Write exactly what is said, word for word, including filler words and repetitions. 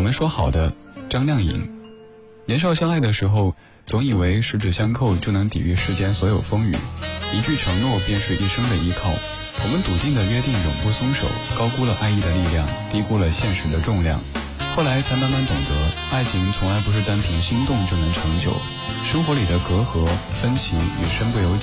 们说好的，张靓颖。年少相爱的时候，总以为十指相扣就能抵御世间所有风雨，一句承诺便是一生的依靠。我们笃定的约定永不松手，高估了爱意的力量，低估了现实的重量。后来才慢慢懂得，爱情从来不是单凭心动就能长久，生活里的隔阂、分歧与身不由己